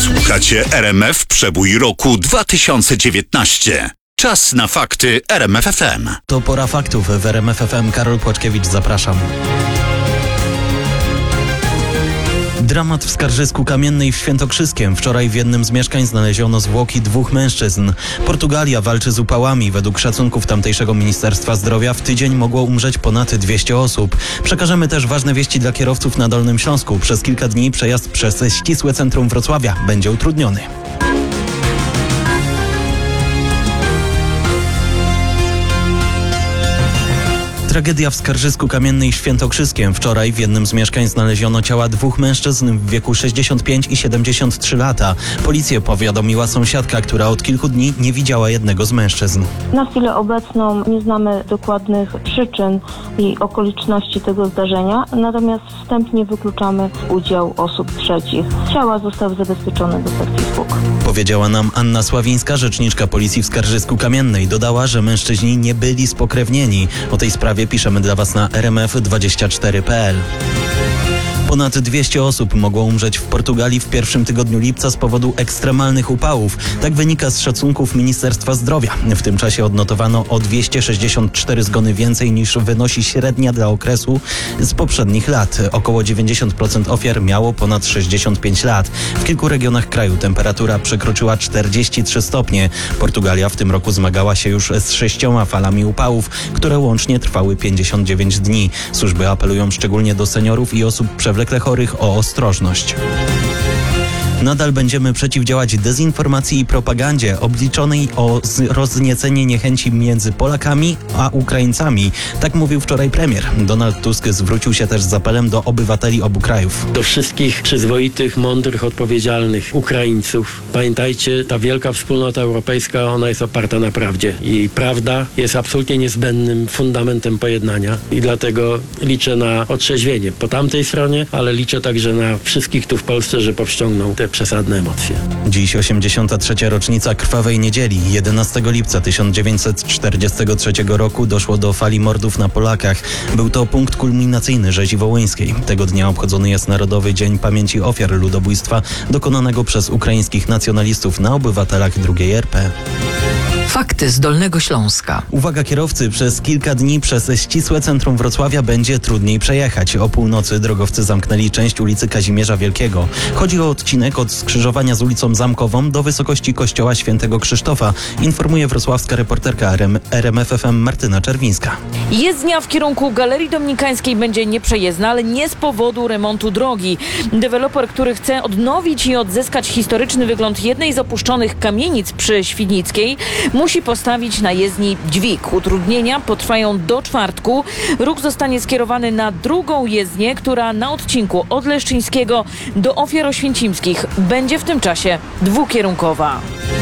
Słuchacie RMF Przebój roku 2019. Czas na fakty RMF FM. To pora faktów w RMF FM. Karol Płaczkiewicz, zapraszam. Dramat w Skarżysku-Kamiennej w Świętokrzyskiem. Wczoraj w jednym z mieszkań znaleziono zwłoki 2 mężczyzn. Portugalia walczy z upałami. Według szacunków tamtejszego Ministerstwa Zdrowia w tydzień mogło umrzeć ponad 200 osób. Przekażemy też ważne wieści dla kierowców na Dolnym Śląsku. Przez kilka dni przejazd przez ścisłe centrum Wrocławia będzie utrudniony. Tragedia w Skarżysku-Kamiennej w Świętokrzyskiem. Wczoraj w jednym z mieszkań znaleziono ciała 2 mężczyzn w wieku 65 i 73 lata. Policję powiadomiła sąsiadka, która od kilku dni nie widziała jednego z mężczyzn. Na chwilę obecną nie znamy dokładnych przyczyn i okoliczności tego zdarzenia, natomiast wstępnie wykluczamy udział osób trzecich. Ciała zostały zabezpieczone do sekcji zwłok. Powiedziała nam Anna Sławińska, rzeczniczka policji w Skarżysku-Kamiennej. Dodała, że mężczyźni nie byli spokrewnieni. O tej sprawie piszemy dla Was na rmf24.pl. Ponad 200 osób mogło umrzeć w Portugalii w pierwszym tygodniu lipca z powodu ekstremalnych upałów. Tak wynika z szacunków Ministerstwa Zdrowia. W tym czasie odnotowano o 264 zgony więcej niż wynosi średnia dla okresu z poprzednich lat. Około 90% ofiar miało ponad 65 lat. W kilku regionach kraju temperatura przekroczyła 43 stopnie. Portugalia w tym roku zmagała się już z 6 falami upałów, które łącznie trwały 59 dni. Służby apelują szczególnie do seniorów i osób przewlekle chorych o ostrożność. Nadal będziemy przeciwdziałać dezinformacji i propagandzie obliczonej o rozniecenie niechęci między Polakami a Ukraińcami. Tak mówił wczoraj premier. Donald Tusk zwrócił się też z apelem do obywateli obu krajów. Do wszystkich przyzwoitych, mądrych, odpowiedzialnych Ukraińców. Pamiętajcie, ta wielka wspólnota europejska, ona jest oparta na prawdzie. I prawda jest absolutnie niezbędnym fundamentem pojednania. I dlatego liczę na otrzeźwienie po tamtej stronie, ale liczę także na wszystkich tu w Polsce, że powściągną te przesadne emocje. Dziś 83. rocznica Krwawej Niedzieli. 11 lipca 1943 roku doszło do fali mordów na Polakach. Był to punkt kulminacyjny rzezi wołyńskiej. Tego dnia obchodzony jest Narodowy Dzień Pamięci Ofiar Ludobójstwa dokonanego przez ukraińskich nacjonalistów na obywatelach II RP. Fakty z Dolnego Śląska. Uwaga kierowcy, przez kilka dni przez ścisłe centrum Wrocławia będzie trudniej przejechać. O północy drogowcy zamknęli część ulicy Kazimierza Wielkiego. Chodzi o odcinek od skrzyżowania z ulicą Zamkową do wysokości kościoła Świętego Krzysztofa, informuje wrocławska reporterka RMF FM Martyna Czerwińska. Jezdnia w kierunku Galerii Dominikańskiej będzie nieprzejezdna, ale nie z powodu remontu drogi. Deweloper, który chce odnowić i odzyskać historyczny wygląd jednej z opuszczonych kamienic przy Świdnickiej, musi postawić na jezdni dźwig. Utrudnienia potrwają do czwartku. Ruch zostanie skierowany na drugą jezdnię, która na odcinku od Leszczyńskiego do Ofiaroświęcimskich będzie w tym czasie dwukierunkowa.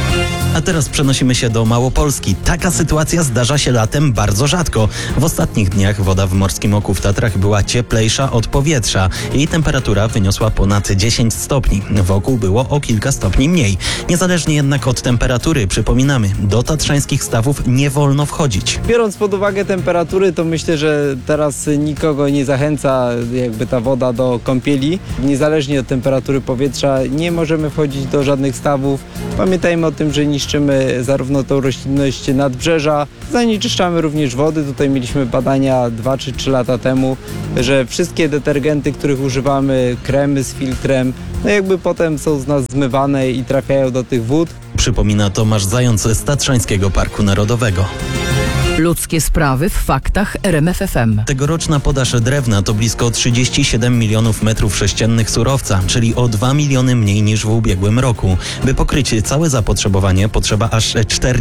A teraz przenosimy się do Małopolski. Taka sytuacja zdarza się latem bardzo rzadko. W ostatnich dniach woda w Morskim Oku w Tatrach była cieplejsza od powietrza. Jej temperatura wyniosła ponad 10 stopni. Wokół było o kilka stopni mniej. Niezależnie jednak od temperatury, przypominamy, do tatrzańskich stawów nie wolno wchodzić. Biorąc pod uwagę temperatury, to myślę, że teraz nikogo nie zachęca jakby ta woda do kąpieli. Niezależnie od temperatury powietrza nie możemy wchodzić do żadnych stawów. Pamiętajmy o tym, że niszczymy zarówno tą roślinność nadbrzeża, zanieczyszczamy również wody. Tutaj mieliśmy badania 2 czy 3 lata temu, że wszystkie detergenty, których używamy, kremy z filtrem, no jakby potem są z nas zmywane i trafiają do tych wód. Przypomina Tomasz Zając z Tatrzańskiego Parku Narodowego. Ludzkie sprawy w faktach RMF FM. Tegoroczna podaż drewna to blisko 37 milionów metrów sześciennych surowca, czyli o 2 miliony mniej niż w ubiegłym roku. By pokryć całe zapotrzebowanie potrzeba aż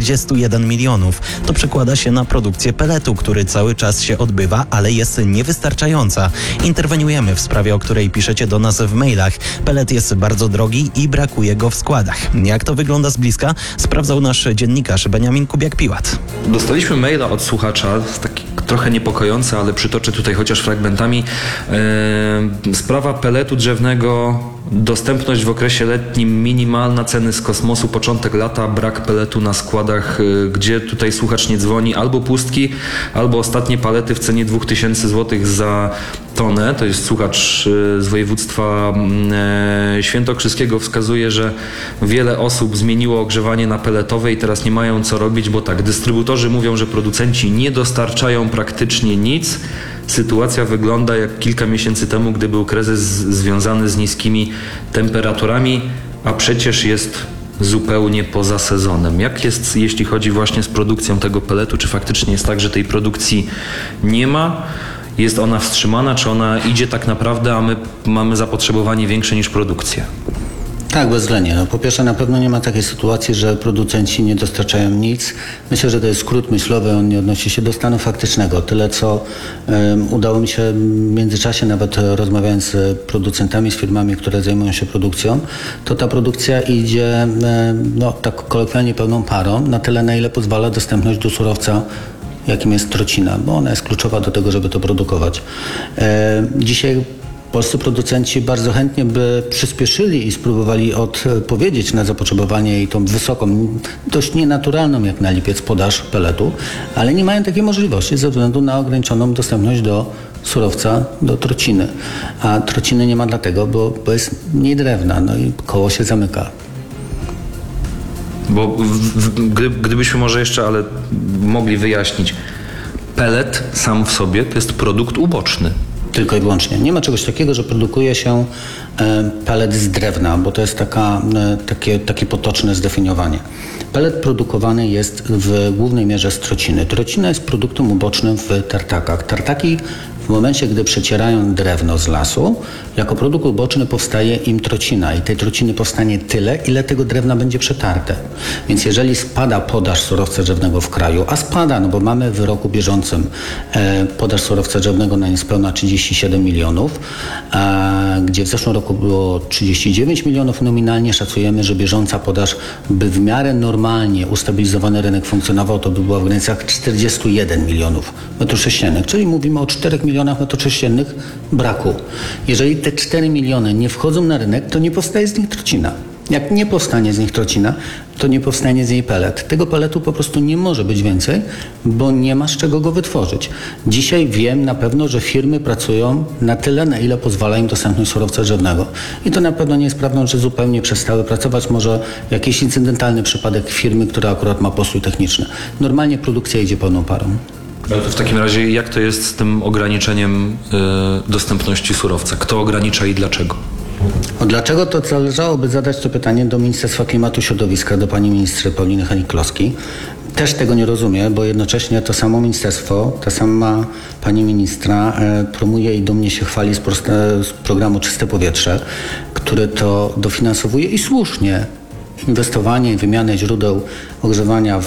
41 milionów. To przekłada się na produkcję peletu, który cały czas się odbywa, ale jest niewystarczająca. Interweniujemy w sprawie, o której piszecie do nas w mailach. Pelet jest bardzo drogi i brakuje go w składach. Jak to wygląda z bliska, sprawdzał nasz dziennikarz Beniamin Kubiak-Piłat. Dostaliśmy maila od słuchacza, taki trochę niepokojący, ale przytoczę tutaj chociaż fragmentami. Sprawa peletu drzewnego, dostępność w okresie letnim minimalna, ceny z kosmosu, początek lata, brak peletu na składach, gdzie tutaj słuchacz nie dzwoni, albo pustki, albo ostatnie palety w cenie 2000 zł za tonę, to jest słuchacz z województwa świętokrzyskiego, wskazuje, że wiele osób zmieniło ogrzewanie na peletowe i teraz nie mają co robić, bo tak, dystrybutorzy mówią, że producenci nie dostarczają praktycznie nic. Sytuacja wygląda jak kilka miesięcy temu, gdy był kryzys związany z niskimi temperaturami, a przecież jest zupełnie poza sezonem. Jak jest, jeśli chodzi właśnie z produkcją tego peletu? Czy faktycznie jest tak, że tej produkcji nie ma? Jest ona wstrzymana, czy ona idzie tak naprawdę, a my mamy zapotrzebowanie większe niż produkcja? Tak, bezwzględnie. No, po pierwsze, na pewno nie ma takiej sytuacji, że producenci nie dostarczają nic. Myślę, że to jest skrót myślowy, on nie odnosi się do stanu faktycznego. Tyle, co udało mi się w międzyczasie, nawet rozmawiając z producentami, z firmami, które zajmują się produkcją, to ta produkcja idzie, tak kolokwialnie pełną parą, na tyle, na ile pozwala dostępność do surowca, jakim jest trocina, bo ona jest kluczowa do tego, żeby to produkować. Dzisiaj polscy producenci bardzo chętnie by przyspieszyli i spróbowali odpowiedzieć na zapotrzebowanie i tą wysoką, dość nienaturalną jak na lipiec podaż peletu, ale nie mają takiej możliwości ze względu na ograniczoną dostępność do surowca, do trociny. A trociny nie ma dlatego, bo jest mniej drewna, no i koło się zamyka. Bo gdybyśmy może jeszcze, ale mogli wyjaśnić, pelet sam w sobie to jest produkt uboczny. Tylko i wyłącznie. Nie ma czegoś takiego, że produkuje się pelet z drewna, bo to jest takie potoczne zdefiniowanie. Pelet produkowany jest w głównej mierze z trociny. Trocina jest produktem ubocznym w tartakach. Tartaki w momencie, gdy przecierają drewno z lasu, jako produkt uboczny powstaje im trocina i tej trociny powstanie tyle, ile tego drewna będzie przetarte. Więc jeżeli spada podaż surowca drzewnego w kraju, a spada, no bo mamy w roku bieżącym podaż surowca drzewnego na niespełna 37 milionów, gdzie w zeszłym roku było 39 milionów, nominalnie szacujemy, że bieżąca podaż, by w miarę normalnie ustabilizowany rynek funkcjonował, to by była w granicach 41 milionów metrów sześciennych, czyli mówimy o 4 milionach metrów sześciennych braku. Jeżeli te 4 miliony nie wchodzą na rynek, to nie powstaje z nich trocina. Jak nie powstanie z nich trocina, to nie powstanie z niej pelet. Tego peletu po prostu nie może być więcej, bo nie ma z czego go wytworzyć. Dzisiaj wiem na pewno, że firmy pracują na tyle, na ile pozwala im dostępność surowca drzewnego. I to na pewno nie jest prawdą, że zupełnie przestały pracować. Może jakiś incydentalny przypadek firmy, która akurat ma postój techniczny. Normalnie produkcja idzie pełną parą. Ale to w takim razie jak to jest z tym ograniczeniem dostępności surowca? Kto ogranicza i dlaczego? Dlaczego to należałoby zadać to pytanie do Ministerstwa Klimatu i Środowiska, do pani ministry Pauliny Hennig-Kloski. Też tego nie rozumiem, bo jednocześnie to samo ministerstwo, ta sama pani ministra promuje i dumnie się chwali z programu Czyste Powietrze, który to dofinansowuje i słusznie inwestowanie i wymianę źródeł ogrzewania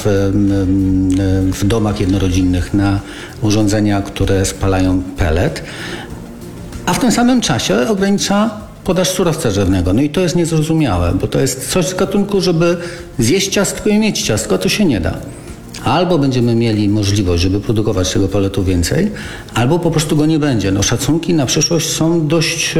w domach jednorodzinnych na urządzenia, które spalają pelet, a w tym samym czasie ogranicza podaż surowca drzewnego. No i to jest niezrozumiałe, bo to jest coś z gatunku, żeby zjeść ciastko i mieć ciastko, a to się nie da. Albo będziemy mieli możliwość, żeby produkować tego peletu więcej, albo po prostu go nie będzie. No, szacunki na przyszłość są dość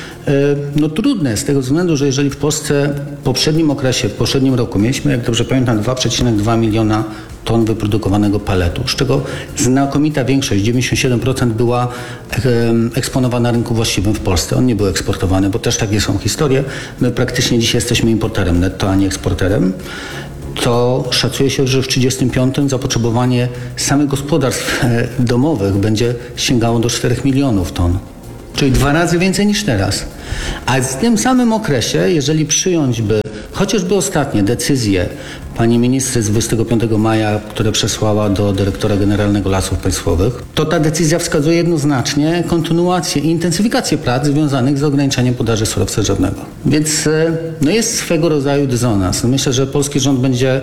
trudne z tego względu, że jeżeli w Polsce w poprzednim okresie, w poprzednim roku mieliśmy, jak dobrze pamiętam, 2,2 miliona ton wyprodukowanego peletu, z czego znakomita większość, 97% była eksponowana na rynku właściwym w Polsce. On nie był eksportowany, bo też takie są historie. My praktycznie dzisiaj jesteśmy importerem netto, a nie eksporterem. To szacuje się, że w 1935 zapotrzebowanie samych gospodarstw domowych będzie sięgało do 4 milionów ton. Czyli 2 razy więcej niż teraz. A w tym samym okresie, jeżeli przyjąć by chociażby ostatnie decyzje pani ministry z 25 maja, które przesłała do dyrektora generalnego Lasów Państwowych, to ta decyzja wskazuje jednoznacznie kontynuację i intensyfikację prac związanych z ograniczeniem podaży surowca drzewnego. Więc jest swego rodzaju dysonans. Myślę, że polski rząd będzie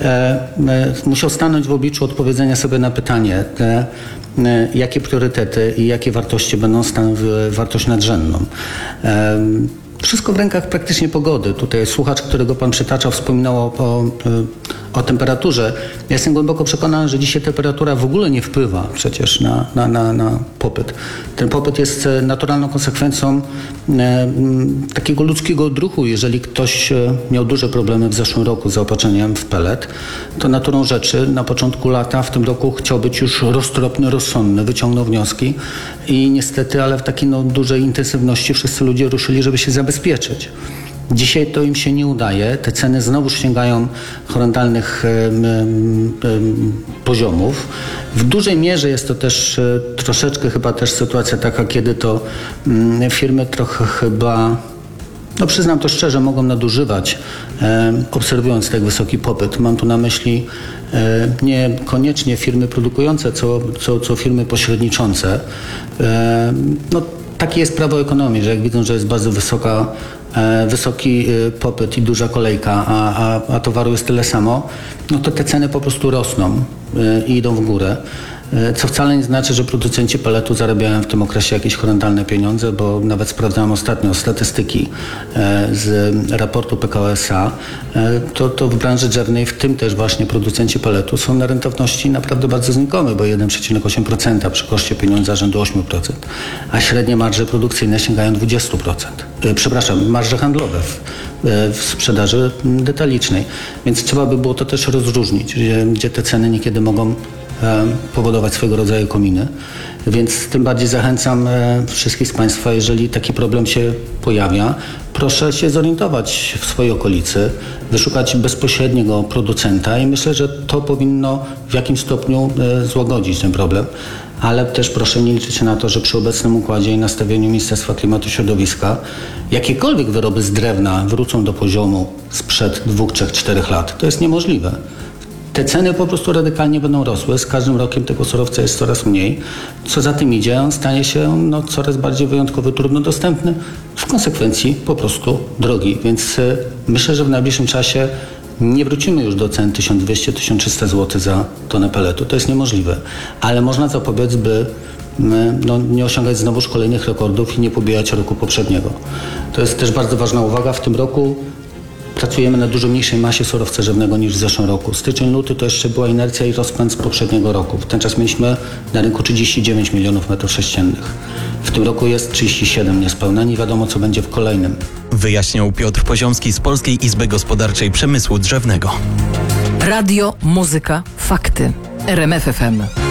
musiał stanąć w obliczu odpowiedzenia sobie na pytanie, jakie priorytety i jakie wartości będą stanowiły wartość nadrzędną. Wszystko w rękach praktycznie pogody. Tutaj słuchacz, którego pan przytaczał, wspominał o o temperaturze. Ja jestem głęboko przekonany, że dzisiaj temperatura w ogóle nie wpływa przecież na popyt. Ten popyt jest naturalną konsekwencją takiego ludzkiego odruchu. Jeżeli ktoś miał duże problemy w zeszłym roku z zaopatrzeniem w pellet, to naturą rzeczy na początku lata w tym roku chciał być już roztropny, rozsądny, wyciągnął wnioski i niestety, ale w takiej dużej intensywności wszyscy ludzie ruszyli, żeby się zabezpieczyć. Dzisiaj to im się nie udaje. Te ceny znowu sięgają horrendalnych poziomów. W dużej mierze jest to też troszeczkę chyba też sytuacja taka, kiedy to firmy trochę chyba, no przyznam to szczerze, mogą nadużywać, obserwując tak wysoki popyt. Mam tu na myśli niekoniecznie firmy produkujące, co firmy pośredniczące. No, takie jest prawo ekonomii, że jak widzą, że jest bardzo wysoki popyt i duża kolejka, a towaru jest tyle samo, no to te ceny po prostu rosną i idą w górę. Co wcale nie znaczy, że producenci pelletu zarabiają w tym okresie jakieś horrendalne pieniądze, bo nawet sprawdzałem ostatnio statystyki z raportu PKO SA, to w branży drzewnej, w tym też właśnie producenci pelletu, są na rentowności naprawdę bardzo znikome, bo 1,8% przy koszcie pieniądza rzędu 8%, a średnie marże produkcyjne sięgają 20%. Marże handlowe w sprzedaży detalicznej. Więc trzeba by było to też rozróżnić, gdzie te ceny niekiedy mogą powodować swego rodzaju kominy. Więc tym bardziej zachęcam wszystkich z Państwa, jeżeli taki problem się pojawia, proszę się zorientować w swojej okolicy, wyszukać bezpośredniego producenta i myślę, że to powinno w jakimś stopniu złagodzić ten problem. Ale też proszę nie liczyć na to, że przy obecnym układzie i nastawieniu Ministerstwa Klimatu i Środowiska jakiekolwiek wyroby z drewna wrócą do poziomu sprzed 2, 3, 4 lat. To jest niemożliwe. Te ceny po prostu radykalnie będą rosły. Z każdym rokiem tego surowca jest coraz mniej. Co za tym idzie, on stanie się coraz bardziej wyjątkowy, trudno dostępny, w konsekwencji po prostu drogi. Więc myślę, że w najbliższym czasie nie wrócimy już do cen 1200-1300 zł za tonę pelletu. To jest niemożliwe. Ale można zapobiec, by nie osiągać znowuż kolejnych rekordów i nie pobijać roku poprzedniego. To jest też bardzo ważna uwaga. W tym roku pracujemy na dużo mniejszej masie surowca drzewnego niż w zeszłym roku. Styczeń, luty to jeszcze była inercja i rozpęd z poprzedniego roku. W ten czas mieliśmy na rynku 39 milionów metrów sześciennych. W tym roku jest 37 niespełna. Nie wiadomo, co będzie w kolejnym. Wyjaśniał Piotr Poziomski z Polskiej Izby Gospodarczej Przemysłu Drzewnego. Radio, muzyka, fakty. RMF FM.